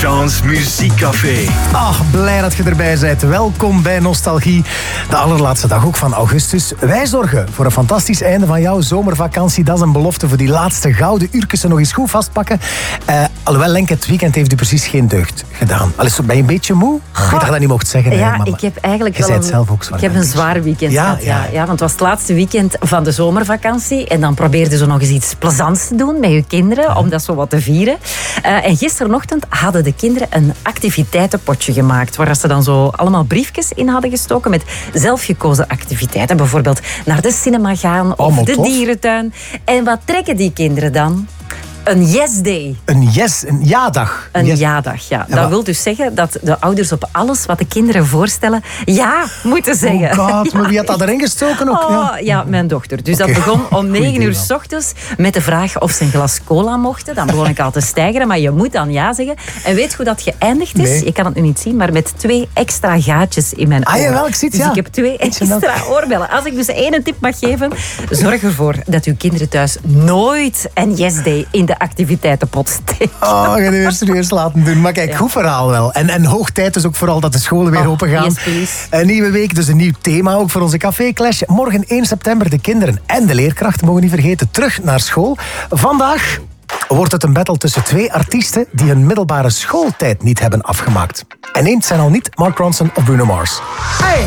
Sean's Muziekcafé. Ach, blij dat je erbij bent. Welkom bij Nostalgie. De allerlaatste dag ook van augustus. Wij zorgen voor een fantastisch einde van jouw zomervakantie. Dat is een belofte voor die laatste gouden uurtjes nog eens goed vastpakken. Alhoewel, Lenk, het weekend heeft u precies geen deugd gedaan. Ben je een beetje moe? Ik weet dat je dat niet mocht zeggen. Ja, maar ik heb eigenlijk wel ik heb een zwaar weekend gehad. Ja, want het was het laatste weekend van de zomervakantie. En dan probeerden ze nog eens iets plezants te doen met je kinderen, om dat zo wat te vieren. En gisterenochtend hadden de kinderen een activiteitenpotje gemaakt, waar ze dan zo allemaal briefjes in hadden gestoken met zelfgekozen activiteiten. Bijvoorbeeld naar de cinema gaan of de dierentuin. En wat trekken die kinderen dan? Een yes-day. Een ja-dag. Een ja-dag, ja. Dat wil dus zeggen dat de ouders op alles wat de kinderen voorstellen ja moeten zeggen. Oh god, maar wie had dat erin gestoken ook? Ja, mijn dochter. Dus dat begon om 9 uur 's ochtends met de vraag of ze een glas cola mochten. Dan begon ik al te stijgeren, maar je moet dan ja zeggen. En weet je hoe dat geëindigd is? Je kan het nu niet zien, maar met 2 extra gaatjes in mijn oren. Jawel, ik zie het, dus ik heb 2 extra oorbellen. Als ik dus 1 tip mag geven, zorg ervoor dat uw kinderen thuis nooit een yes-day in de activiteitenpot steken. Oh, ga je eerst laten doen. Maar kijk, goed verhaal wel. En hoog tijd is ook vooral dat de scholen weer open gaan. Yes, please. Een nieuwe week, dus een nieuw thema ook voor onze Café Clash. Morgen 1 september, de kinderen en de leerkrachten, mogen niet vergeten, terug naar school. Vandaag wordt het een battle tussen 2 artiesten die hun middelbare schooltijd niet hebben afgemaakt. En één zijn al niet Mark Ronson of Bruno Mars. Hey!